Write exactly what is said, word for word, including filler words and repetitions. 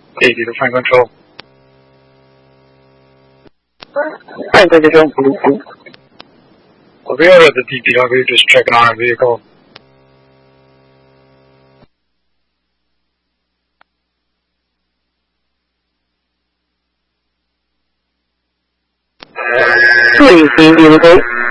eighty to find control. find control, please. We are at the D P W, just checking on our vehicle. Please be vehicle.